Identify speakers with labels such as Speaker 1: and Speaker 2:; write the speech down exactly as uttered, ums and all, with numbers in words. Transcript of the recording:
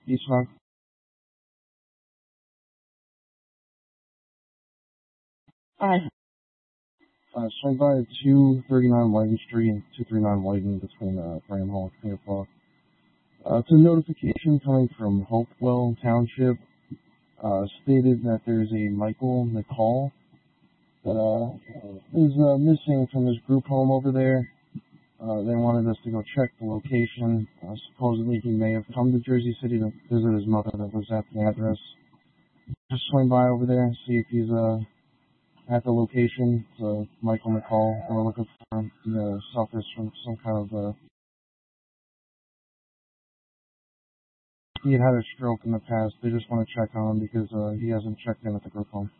Speaker 1: Eastmont. Hi. Uh, swing by two thirty-nine Whiting Street and two thirty-nine Whiting between uh, Graham Hall and King Park. Uh, it's a notification coming from Hopewell Township. Uh, stated that there's a Michael McCall that uh, is uh, missing from his group home over there. Uh, they wanted us to go check the location. Uh, supposedly he may have come to Jersey City to visit his mother that lives at the address. Just swing by over there and see if he's uh, at the location. It's uh, Michael McCall. We're looking for him. He uh, suffers from some kind of... Uh, he had had a stroke in the past. They just want to check on him because uh, he hasn't checked in at the group home.